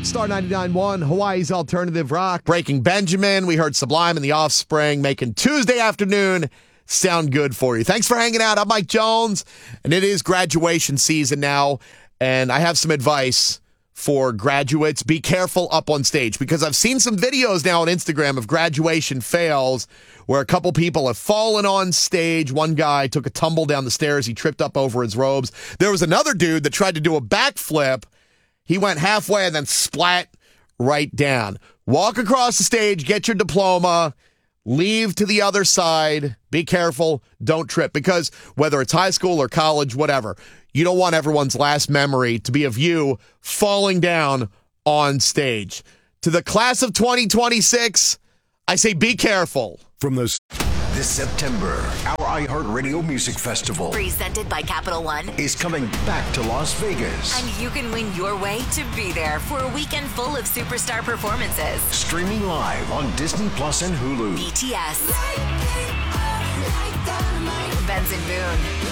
Star 99.1, Hawaii's alternative rock. Breaking Benjamin. We heard Sublime and The Offspring making Tuesday afternoon sound good for you. Thanks for hanging out. I'm Mike Jones, and it is graduation season now, and I have some advice for graduates. Be careful up on stage, because I've seen some videos now on Instagram of graduation fails where a couple people have fallen on stage. One guy took a tumble down the stairs. He tripped up over his robes. There was another dude that tried to do a backflip. He went halfway and then splat right down. Walk across the stage, get your diploma, leave to the other side. Be careful. Don't trip, because whether it's high school or college, whatever, you don't want everyone's last memory to be of you falling down on stage. To the class of 2026, I say be careful. From this September, our iHeartRadio Music Festival, presented by Capital One, is coming back to Las Vegas. And you can win your way to be there for a weekend full of superstar performances. Streaming live on Disney Plus and Hulu. BTS, Benson Boone,